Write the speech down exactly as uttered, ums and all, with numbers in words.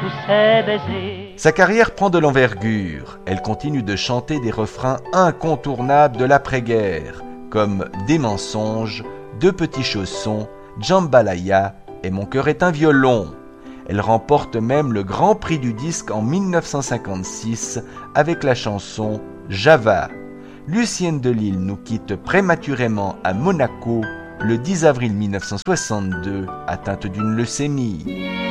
tous ses baisers. Sa carrière prend de l'envergure. Elle continue de chanter des refrains incontournables de l'après-guerre, comme Des mensonges, Deux petits chaussons, Jambalaya et Mon cœur est un violon. Elle remporte même le Grand Prix du disque en dix-neuf cent cinquante-six avec la chanson Java. Lucienne de Lisle nous quitte prématurément à Monaco le dix avril mille neuf cent soixante-deux, atteinte d'une leucémie.